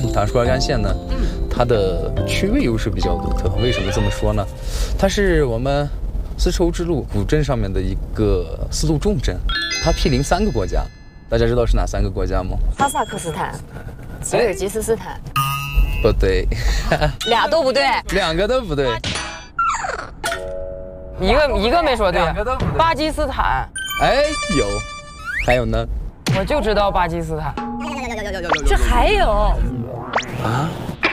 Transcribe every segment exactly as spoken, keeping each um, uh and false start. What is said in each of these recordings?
塔什库尔干县呢，它的区位优势比较独特。为什么这么说呢？它是我们丝绸之路古镇上面的一个丝路重镇，它毗邻三个国家。大家知道是哪三个国家吗？ 哈萨克斯坦、吉尔吉斯斯坦。 不对， 俩都不对， 两个都不对， 一个一个没说对。 两个都不对。 巴基斯坦， 哎，有，还有呢？ 我就知道巴基斯坦。 这还有啊？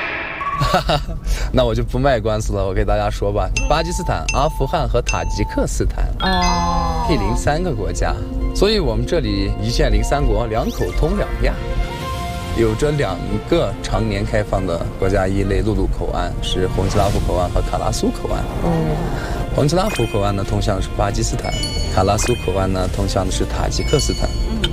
那我就不卖关子了，我给大家说吧。巴基斯坦、阿富汗和塔吉克斯坦哦， 毗邻三个国家，所以我们这里一县邻三国，两口通两亚，有着两个常年开放的国家一类陆路口岸，是洪吉拉夫口岸和卡拉苏口岸。嗯，洪吉拉夫口岸呢通向的是巴基斯坦，卡拉苏口岸呢通向的是塔吉克斯坦。嗯，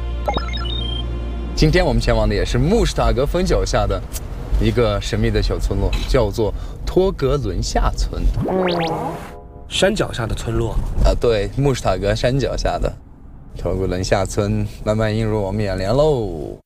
今天我们前往的也是穆什塔格峰脚下的一个神秘的小村落，叫做托格伦下村。 嗯，山脚下的村落啊，对，穆什塔格山脚下的托格伦下村慢慢映入我们眼帘喽。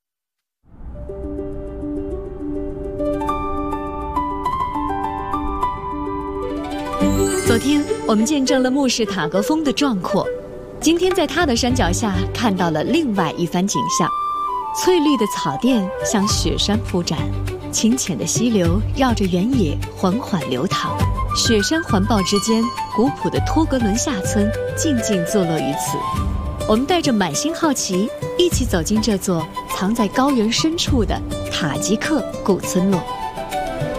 昨天我们见证了穆什塔格峰的壮阔，今天在它的山脚下看到了另外一番景象。翠绿的草甸向雪山铺展，清浅的溪流绕着原野缓缓流淌，雪山环抱之间，古朴的托格伦下村静静坐落于此。我们带着满心好奇，一起走进这座藏在高原深处的塔吉克古村落。